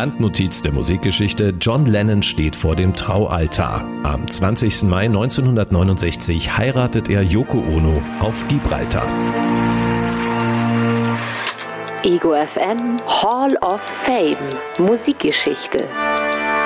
Randnotiz der Musikgeschichte: John Lennon steht vor dem Traualtar. Am 20. Mai 1969 heiratet er Yoko Ono auf Gibraltar. Ego FM Hall of Fame Musikgeschichte.